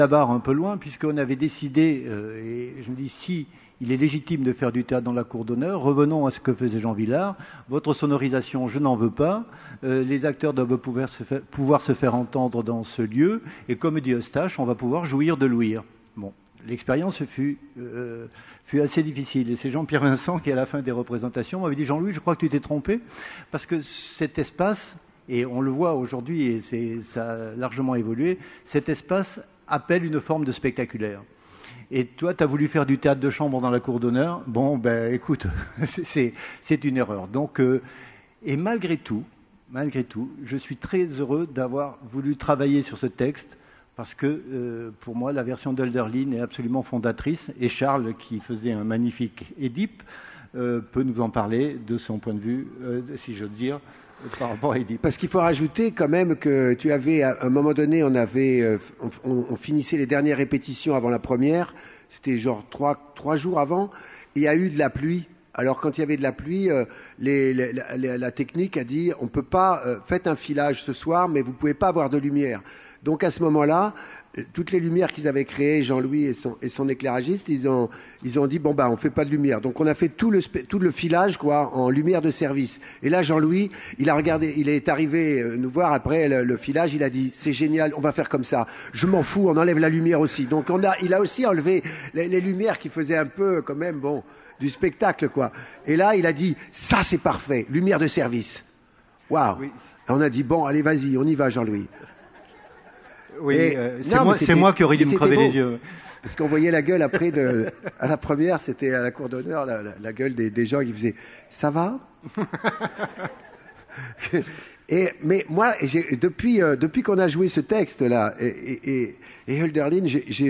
la barre un peu loin, puisqu'on avait décidé, et je me dis, si il est légitime de faire du théâtre dans la cour d'honneur, revenons à ce que faisait Jean Vilar. Votre sonorisation, je n'en veux pas. Les acteurs doivent pouvoir se faire entendre dans ce lieu, et comme dit Eustache, on va pouvoir jouir de l'ouïr. Bon, l'expérience fut assez difficile. Et c'est Jean-Pierre Vincent qui, à la fin des représentations, m'avait dit « Jean-Louis, je crois que tu t'es trompé, parce que cet espace, et on le voit aujourd'hui, et ça a largement évolué, cet espace appelle une forme de spectaculaire. Et toi, tu as voulu faire du théâtre de chambre dans la cour d'honneur. Bon, ben écoute, c'est une erreur. Donc, et malgré tout, je suis très heureux d'avoir voulu travailler sur ce texte, parce que pour moi, la version d'Hölderlin est absolument fondatrice. Et Charles, qui faisait un magnifique Édipe, peut nous en parler de son point de vue, si j'ose dire, par rapport à Édipe. Parce qu'il faut rajouter quand même que tu avais, à un moment donné, on finissait les dernières répétitions avant la première, c'était genre trois jours avant, et il y a eu de la pluie. Alors quand il y avait de la pluie, la technique a dit, on peut pas, faites un filage ce soir, mais vous pouvez pas avoir de lumière. Donc à ce moment-là, toutes les lumières qu'ils avaient créées, Jean-Louis et son éclairagiste, ils ont dit bon bah on fait pas de lumière. Donc on a fait tout le filage quoi en lumière de service. Et là Jean-Louis, il a regardé, il est arrivé nous voir après le filage, il a dit c'est génial, on va faire comme ça. Je m'en fous, on enlève la lumière aussi. Donc il a aussi enlevé les lumières qui faisaient un peu quand même bon du spectacle quoi. Et là il a dit ça c'est parfait, lumière de service. Waouh. Oui. On a dit bon allez vas-y, on y va Jean-Louis. Oui, c'est moi qui aurais dû me crever les yeux. Parce qu'on voyait la gueule après, à la première, c'était à la cour d'honneur, la gueule des gens qui faisaient « ça va ?» Mais moi, depuis qu'on a joué ce texte-là, et Hölderlin,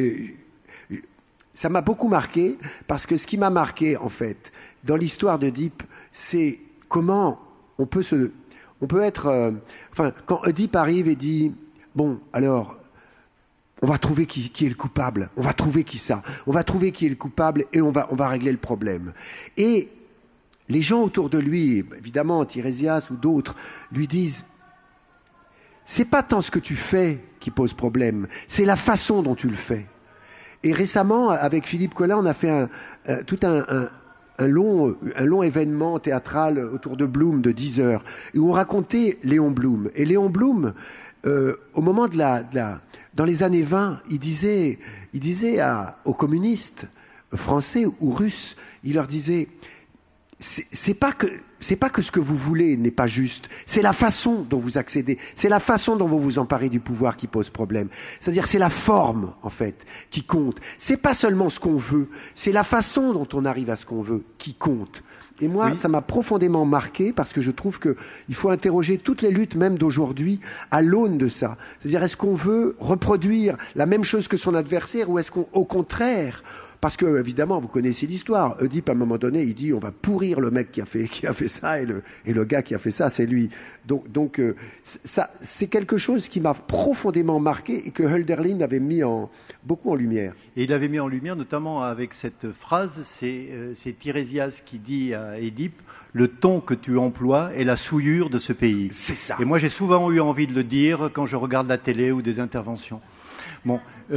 ça m'a beaucoup marqué, parce que ce qui m'a marqué, en fait, dans l'histoire d'Œdipe, c'est comment on peut être... quand Œdipe arrive et dit « bon, alors... » on va trouver qui est le coupable. On va trouver qui ça. On va trouver qui est le coupable et on va régler le problème. Et les gens autour de lui, évidemment, Tirésias ou d'autres, lui disent c'est pas tant ce que tu fais qui pose problème, c'est la façon dont tu le fais. Et récemment, avec Philippe Collin, on a fait tout un long événement théâtral autour de Blum de 10 heures, où on racontait Léon Blum. Et Léon Blum, au moment dans les années 20, il disait aux communistes français ou russes, il leur disait c'est pas que ce que vous voulez n'est pas juste, c'est la façon dont vous accédez, c'est la façon dont vous vous emparez du pouvoir qui pose problème. C'est-à-dire c'est la forme en fait qui compte. C'est pas seulement ce qu'on veut, c'est la façon dont on arrive à ce qu'on veut qui compte. Et moi, ça m'a profondément marqué parce que je trouve qu'il faut interroger toutes les luttes, même d'aujourd'hui, à l'aune de ça. C'est-à-dire, est-ce qu'on veut reproduire la même chose que son adversaire ou est-ce qu'au contraire, parce que, évidemment, vous connaissez l'histoire, Oedipe, à un moment donné, il dit, on va pourrir le mec qui a fait ça et le gars qui a fait ça, c'est lui. Donc ça, c'est quelque chose qui m'a profondément marqué et que Hölderlin avait mis beaucoup en lumière. Et il avait mis en lumière notamment avec cette phrase, c'est Tirésias qui dit à Édipe, le ton que tu emploies est la souillure de ce pays. C'est ça. Et moi j'ai souvent eu envie de le dire quand je regarde la télé ou des interventions. Bon,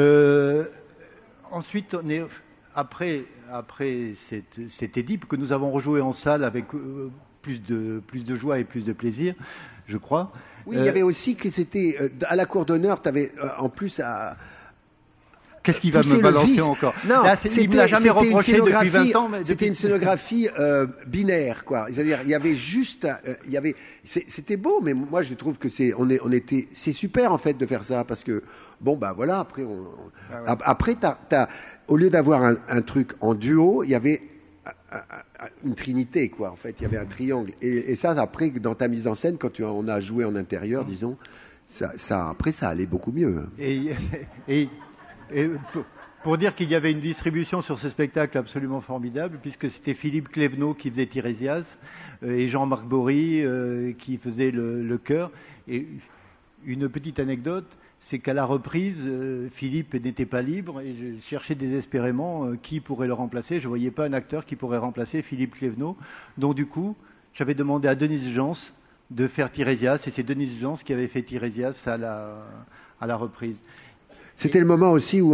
ensuite on est après cet Édipe que nous avons rejoué en salle avec plus de joie et plus de plaisir, je crois. Oui, il y avait aussi que c'était à la cour d'honneur, tu avais en plus à... Qu'est-ce qu'il va me balancer encore? Non, il me l'a jamais reproché depuis 20 ans. C'était une scénographie binaire, quoi. C'est-à-dire, il y avait juste, c'était beau, mais moi je trouve que c'est super en fait de faire ça parce que bon bah voilà. Après, au lieu d'avoir un truc en duo, il y avait une trinité, quoi. En fait, il y avait un triangle. Et ça, après, dans ta mise en scène, quand on a joué en intérieur, disons, après ça allait beaucoup mieux. Et pour dire qu'il y avait une distribution sur ce spectacle absolument formidable, puisque c'était Philippe Clévenot qui faisait Tirésias et Jean-Marc Bory qui faisait le chœur. Et une petite anecdote, c'est qu'à la reprise, Philippe n'était pas libre et je cherchais désespérément qui pourrait le remplacer. Je ne voyais pas un acteur qui pourrait remplacer Philippe Clévenot. Donc du coup, j'avais demandé à Denise Jans de faire Tirésias et c'est Denise Jans qui avait fait Tirésias à la reprise. C'était le moment aussi où